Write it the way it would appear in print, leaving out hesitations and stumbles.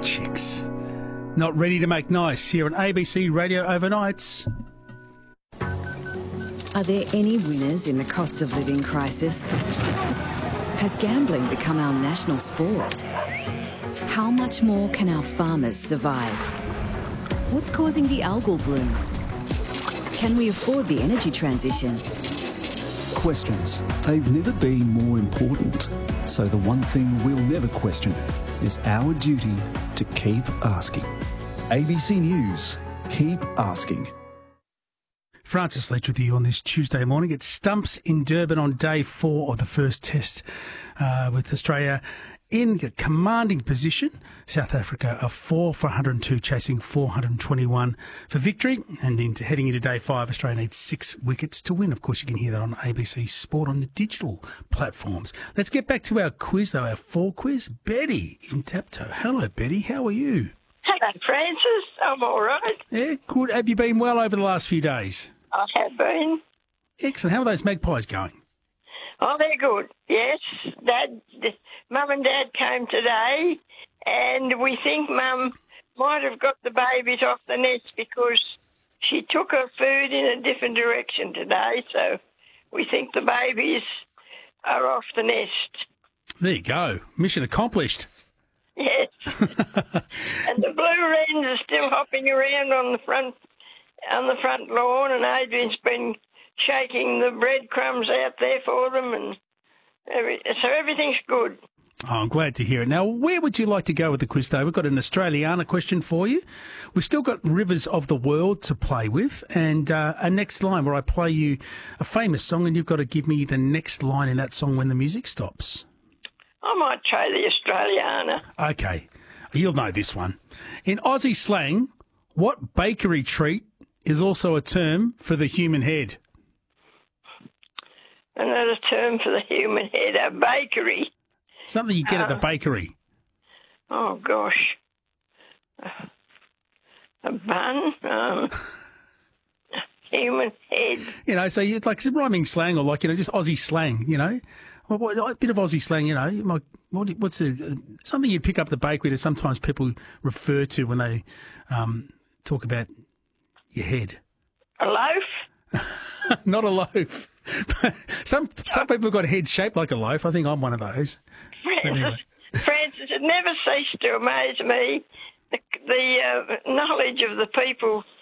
Chicks. Not ready to make nice here on ABC Radio Overnights. Are there any winners in the cost of living crisis? Has gambling become our national sport? How much more can our farmers survive? What's causing the algal bloom? Can we afford the energy transition? Questions. They've never been more important. So the one thing we'll never question is our duty to keep asking. ABC News. Keep asking. Francis Leach with you on this Tuesday morning. It stumps in Durban on day 4 of the first test with Australia in a commanding position. South Africa are 4 for 102, chasing 421 for victory. And heading into day 5, Australia needs 6 wickets to win. Of course, you can hear that on ABC Sport on the digital platforms. Let's get back to our quiz, though, our 4 quiz. Betty in Tapto. Hello, Betty. How are you? Hello, Francis. I'm all right. Yeah, good. Have you been well over the last few days? I have been. Excellent. How are those magpies going? Oh, they're good. Yes, Mum and Dad came today, and we think Mum might have got the babies off the nest because she took her food in a different direction today, so we think the babies are off the nest. There you go. Mission accomplished. Yes. And the blue wrens are still hopping around on the front lawn, and Adrian's been shaking the breadcrumbs out there for them, and so everything's good. Oh, I'm glad to hear it. Now, where would you like to go with the quiz, though? We've got an Australiana question for you. We've still got Rivers of the World to play with, and a next line where I play you a famous song, and you've got to give me the next line in that song when the music stops. I might try the Australiana. Okay. You'll know this one. In Aussie slang, what bakery treat is also a term for the human head? Another term for the human head, a bakery. Something you get at the bakery. Oh, gosh. A bun? Human head. You know, so you like rhyming slang or just Aussie slang, you know? A bit of Aussie slang, you know. What's something you pick up at the bakery that sometimes people refer to when they talk about your head? A loaf? Not a loaf. Some people have got heads shaped like a loaf. I think I'm one of those. Francis, it never ceased to amaze me the knowledge of the people